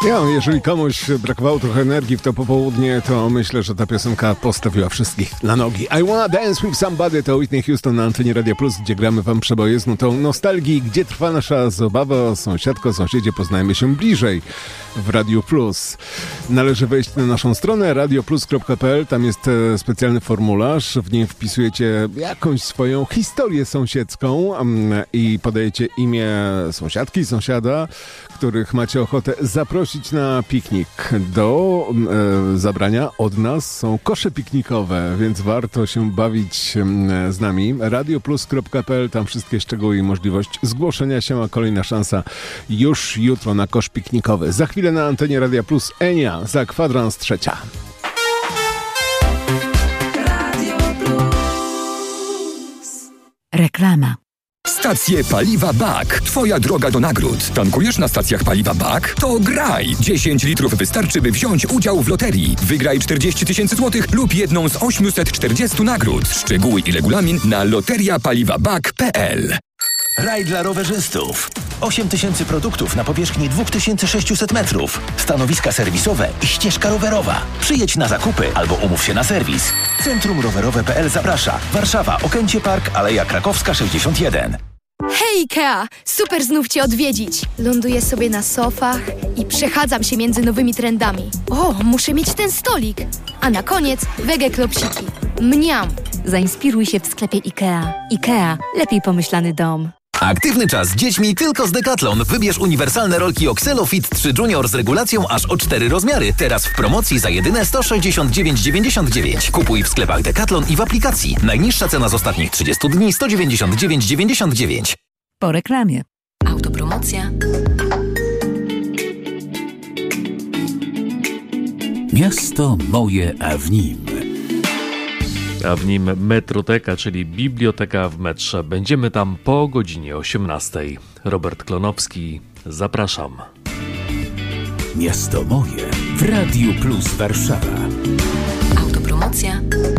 Jeżeli komuś brakowało trochę energii w to popołudnie, to myślę, że ta piosenka postawiła wszystkich na nogi. I Wanna Dance With Somebody to Whitney Houston na antenie Radia Plus, gdzie gramy wam przebojezdną tą nostalgii, gdzie trwa nasza zabawa. Sąsiadko, sąsiedzie, poznajmy się bliżej w Radiu Plus. Należy wejść na naszą stronę radioplus.pl, tam jest specjalny formularz, w nim wpisujecie jakąś swoją historię sąsiedzką i podajecie imię sąsiadki, sąsiada, których macie ochotę zaprosić na piknik. Do zabrania od nas są kosze piknikowe, więc warto się bawić z nami. radioplus.pl, tam wszystkie szczegóły i możliwość zgłoszenia się, a kolejna szansa już jutro na kosz piknikowy. Za chwilę na antenie Radia Plus Enia za kwadrans trzecia. Reklama. Stacje paliwa BAK. Twoja droga do nagród. Tankujesz na stacjach paliwa BAK? To graj! 10 litrów wystarczy, by wziąć udział w loterii. Wygraj 40 000 złotych lub jedną z 840 nagród. Szczegóły i regulamin na loteriapaliwabak.pl. Raj dla rowerzystów. 8000 produktów na powierzchni 2600 metrów. Stanowiska serwisowe i ścieżka rowerowa. Przyjedź na zakupy albo umów się na serwis. Centrum Rowerowe.pl zaprasza. Warszawa, Okęcie Park, Aleja Krakowska 61. Hej Ikea! Super znów Cię odwiedzić. Ląduję sobie na sofach i przechadzam się między nowymi trendami. O, muszę mieć ten stolik. A na koniec wege klopsiki. Mniam! Zainspiruj się w sklepie IKEA. IKEA. Lepiej pomyślany dom. Aktywny czas z dziećmi tylko z Decathlon. Wybierz uniwersalne rolki Oxelo Fit 3 Junior z regulacją aż o 4 rozmiary. Teraz w promocji za jedyne 169,99. Kupuj w sklepach Decathlon i w aplikacji. Najniższa cena z ostatnich 30 dni 199,99. Po reklamie. Autopromocja. Miasto moje, a w nim. A w nim Metroteka, czyli biblioteka w metrze. Będziemy tam po godzinie 18. Robert Klonowski, zapraszam. Miasto moje w Radiu Plus Warszawa. Autopromocja.